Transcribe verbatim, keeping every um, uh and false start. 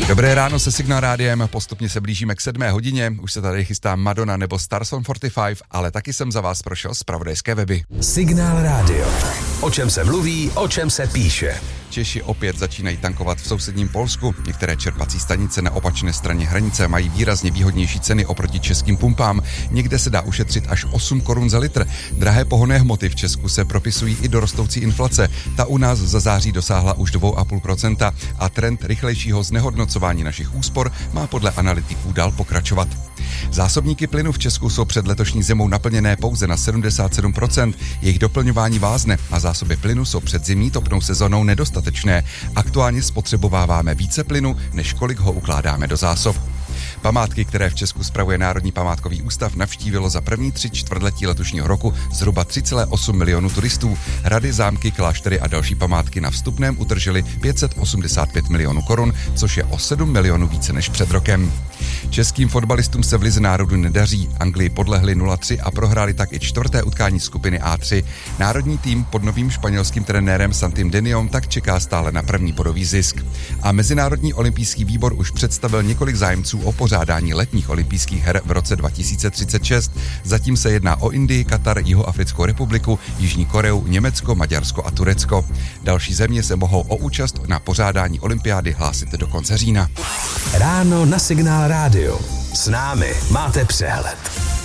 Dobré ráno se Signál rádiem, postupně se blížíme k sedmé hodině, už se tady chystá Madonna nebo Stars on čtyřicet pět, ale taky jsem za vás prošel zpravodajské weby. Signál rádio. O čem se mluví, o čem se píše. Češi opět začínají tankovat v sousedním Polsku. Některé čerpací stanice na opačné straně hranice mají výrazně výhodnější ceny oproti českým pumpám. Někde se dá ušetřit až osm korun za litr. Drahé pohonné hmoty v Česku se propisují i do rostoucí inflace. Ta u nás za září dosáhla už dva a půl procenta a trend rychlejšího znehodnocování našich úspor má podle analytiků dál pokračovat. Zásobníky plynu v Česku jsou před letošní zimou naplněné pouze na sedmdesát sedm procent. Jejich doplňování vázne a zásoby plynu jsou před zimní topnou sezónou nedostatečné. Aktuálně spotřebováváme více plynu, než kolik ho ukládáme do zásob. Památky, které v Česku spravuje Národní památkový ústav, navštívilo za první tři čtvrtletí letošního roku zhruba tři celé osm milionů turistů. Hrady, zámky, kláštery a další památky na vstupném utržili pět set osmdesát pět milionů korun, což je o sedm milionů více než před rokem. Českým fotbalistům se v lize národů nedaří. Anglii podlehli nula tři a prohráli tak i čtvrté utkání skupiny A tři. Národní tým pod novým španělským trenérem Santim Deniom tak čeká stále na první bodový zisk. A Mezinárodní olympijský výbor už představil několik zájemců o pořádání letních olympijských her v roce dva tisíce třicet šest. Zatím se jedná o Indii, Katar, Jihoafrickou republiku, Jižní Koreu, Německo, Maďarsko a Turecko. Další země se mohou o účast na pořádání olympiády hlásit do konce října. Ráno na Signál rádio. S námi máte přehled.